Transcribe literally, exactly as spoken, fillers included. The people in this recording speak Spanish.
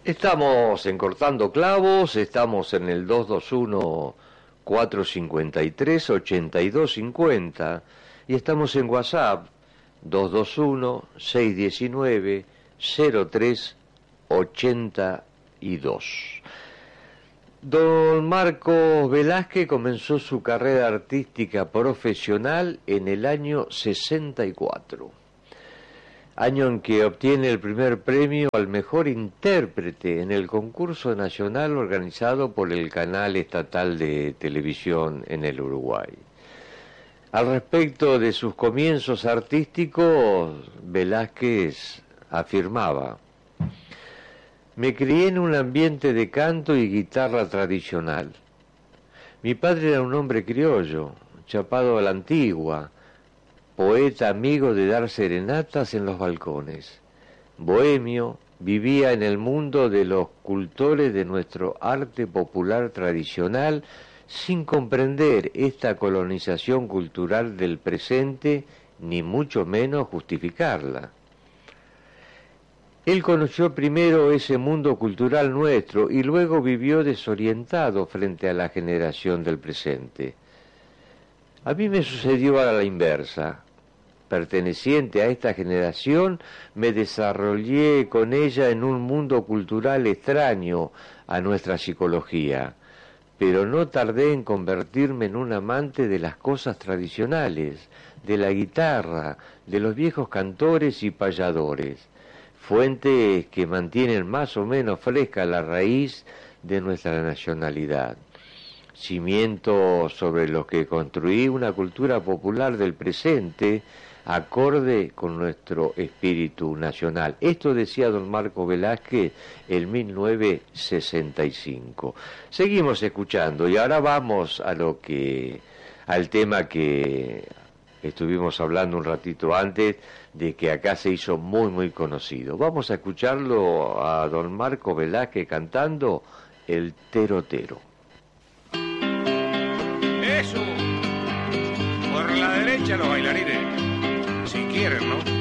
Estamos en Cortando Clavos, estamos en el dos dos uno, cuatro cinco tres, ocho dos cinco cero y estamos en WhatsApp dos dos uno, seis uno nueve, cero tres ocho dos. Don Marcos Velázquez comenzó su carrera artística profesional en el año sesenta y cuatro, año en que obtiene el primer premio al mejor intérprete en el concurso nacional organizado por el canal estatal de televisión en el Uruguay. Al respecto de sus comienzos artísticos, Velázquez afirmaba: me crié en un ambiente de canto y guitarra tradicional. Mi padre era un hombre criollo, chapado a la antigua, poeta amigo de dar serenatas en los balcones. Bohemio, vivía en el mundo de los cultores de nuestro arte popular tradicional, sin comprender esta colonización cultural del presente, ni mucho menos justificarla. Él conoció primero ese mundo cultural nuestro y luego vivió desorientado frente a la generación del presente. A mí me sucedió a la inversa. Perteneciente a esta generación, me desarrollé con ella en un mundo cultural extraño a nuestra psicología, pero no tardé en convertirme en un amante de las cosas tradicionales, de la guitarra, de los viejos cantores y payadores, fuentes que mantienen más o menos fresca la raíz de nuestra nacionalidad, cimientos sobre los que construí una cultura popular del presente, acorde con nuestro espíritu nacional. Esto decía don Marcos Velázquez en mil novecientos sesenta y cinco. Seguimos escuchando y ahora vamos a lo que, al tema que estuvimos hablando un ratito antes, de que acá se hizo muy muy conocido. Vamos a escucharlo a don Marcos Velázquez cantando El Tero Tero. Eso, por la derecha los bailarines, si quieren, ¿no?